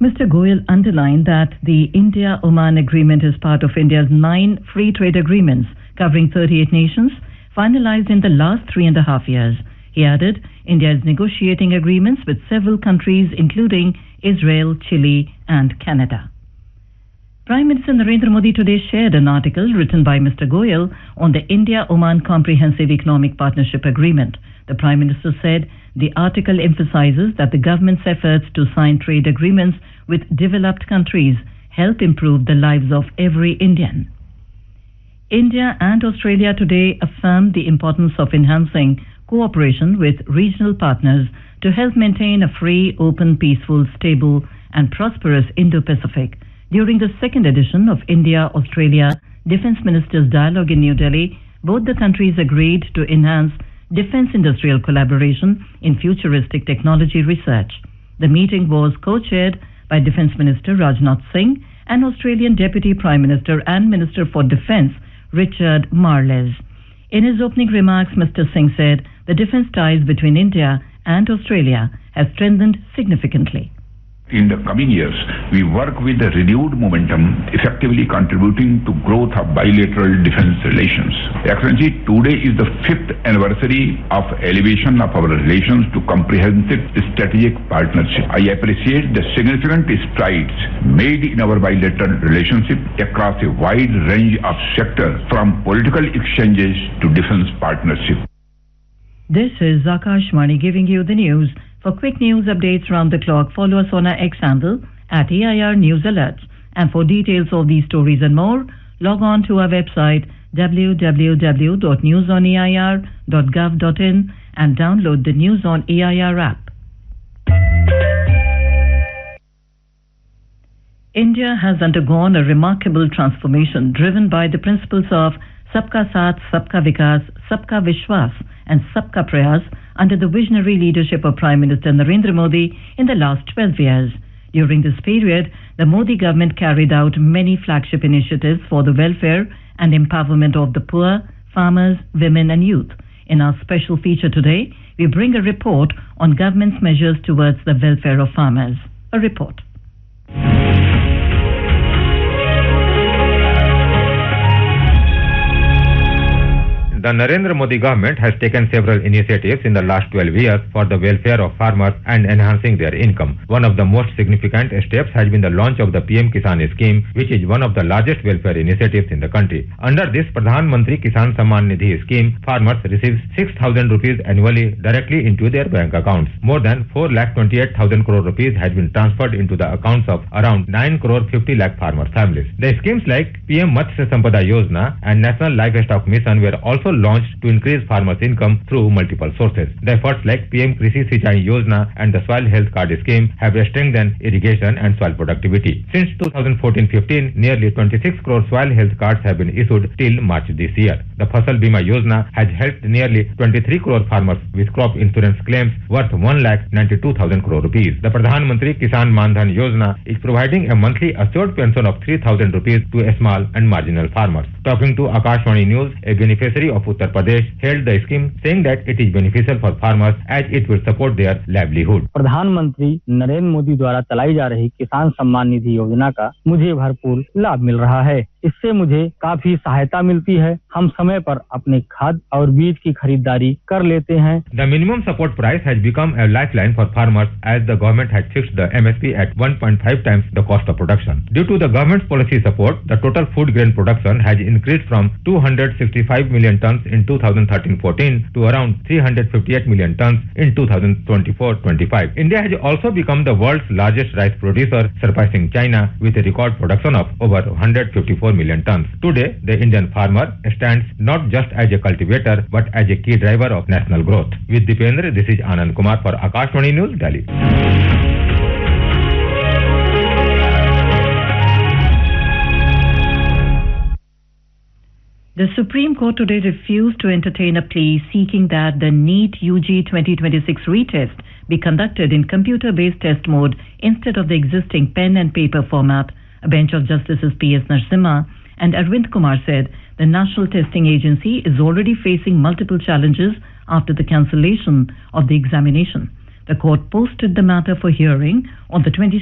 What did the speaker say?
Mr. Goyal underlined that the India-Oman agreement is part of India's 9 free trade agreements covering 38 nations, finalized in the last 3.5 years. He added, India is negotiating agreements with several countries including Israel, Chile and Canada. Prime Minister Narendra Modi today shared an article written by Mr. Goyal on the India-Oman Comprehensive Economic Partnership Agreement. The Prime Minister said the article emphasizes that the government's efforts to sign trade agreements with developed countries help improve the lives of every Indian. India and Australia today affirmed the importance of enhancing cooperation with regional partners to help maintain a free, open, peaceful, stable and prosperous Indo-Pacific. During the second edition of India-Australia Defence Ministers' Dialogue in New Delhi, both the countries agreed to enhance defence industrial collaboration in futuristic technology research. The meeting was co-chaired by Defence Minister Rajnath Singh and Australian Deputy Prime Minister and Minister for Defence Richard Marles. In his opening remarks, Mr. Singh said the defence ties between India and Australia have strengthened significantly. In the coming years, we work with a renewed momentum, effectively contributing to growth of bilateral defense relations. Excellency, today is the 5th anniversary of elevation of our relations to comprehensive strategic partnership. I appreciate the significant strides made in our bilateral relationship across a wide range of sectors, from political exchanges to defense partnership. This is Akashvani giving you the news. For quick news updates round the clock, follow us on our X handle at AIR News Alerts. And for details of these stories and more, log on to our website www.newsonair.gov.in and download the News on AIR app. India has undergone a remarkable transformation driven by the principles of Sabka Saath, Sabka Vikas, Sabka Vishwas and Sabka Prayas under the visionary leadership of Prime Minister Narendra Modi in the last 12 years. During this period, the Modi government carried out many flagship initiatives for the welfare and empowerment of the poor, farmers, women and youth. In our special feature today, we bring a report on government's measures towards the welfare of farmers. A report. The Narendra Modi government has taken several initiatives in the last 12 years for the welfare of farmers and enhancing their income. One of the most significant steps has been the launch of the PM Kisan scheme, which is one of the largest welfare initiatives in the country. Under this Pradhan Mantri Kisan Samman Nidhi scheme, farmers receive 6,000 rupees annually directly into their bank accounts. More than 4,28,000 crore rupees has been transferred into the accounts of around 9 crore 50 lakh farmer families. The schemes like PM Matsya Sampada Yojana and National Livestock Mission were also launched to increase farmers' income through multiple sources. The efforts like PM Krishi Sinchai Yojana and the Soil Health Card scheme have strengthened irrigation and soil productivity. Since 2014-15, nearly 26 crore soil health cards have been issued till March this year. The Fasal Bima Yojana has helped nearly 23 crore farmers with crop insurance claims worth 1,92,000 crore rupees. The Pradhan Mantri Kisan Man Dhan Yojana is providing a monthly assured pension of 3,000 rupees to small and marginal farmers. Talking to Akashvani News, a beneficiary of Uttar Pradesh hailed the scheme, saying that it is beneficial for farmers as it will support their livelihood. प्रधानमंत्री नरेंद्र मोदी द्वारा चलाई जा रही किसान सम्मान निधि योजना का मुझे भरपूर लाभ मिल रहा है। इससे मुझे काफी सहायता मिलती है। हम समय पर अपने खाद और बीज की खरीदारी कर लेते हैं। The minimum support price has become a lifeline for farmers as the government has fixed the MSP at 1.5 times the cost of production. Due to the government's policy support, the total food grain production has increased from 265 million tons in 2013-14 to around 358 million tons in 2024-25. India has also become the world's largest rice producer, surpassing China with a record production of over 154 million tons. Today, the Indian farmer stands not just as a cultivator but as a key driver of national growth. With Dipendra, this is Anand Kumar for Akashvani News, Delhi. The Supreme Court today refused to entertain a plea seeking that the NEET UG 2026 retest be conducted in computer-based test mode instead of the existing pen and paper format. A bench of Justices P.S. Narasimha and Arvind Kumar said the National Testing Agency is already facing multiple challenges after the cancellation of the examination. The court posted the matter for hearing on the 26th